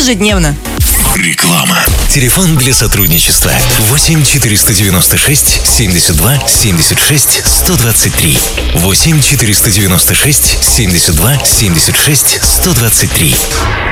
ежедневно. Реклама. Телефон для сотрудничества 8 496 72 76 123. 8 496 72 76 123.